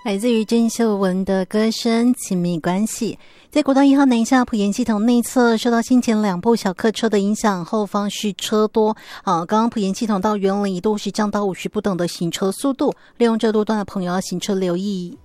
来自于郑秀文的歌声《亲密关系》。在国道1号南下埔盐系统内侧，受到先前2部小客车的影响，后方是车多。刚刚埔盐系统到员林一度是降到50不等的行车速度，利用这路段的朋友要行车留意。